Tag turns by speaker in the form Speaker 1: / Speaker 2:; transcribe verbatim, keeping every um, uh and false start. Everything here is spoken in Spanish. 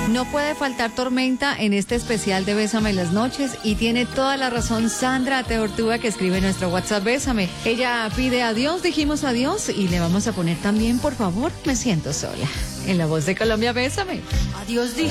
Speaker 1: No puede faltar tormenta en este especial de Bésame las noches y tiene toda la razón Sandra Teortúa que escribe en nuestro WhatsApp Bésame. Ella pide adiós, dijimos adiós y le vamos a poner también, por favor, me siento sola. En La Voz de Colombia, Bésame.
Speaker 2: Adiós.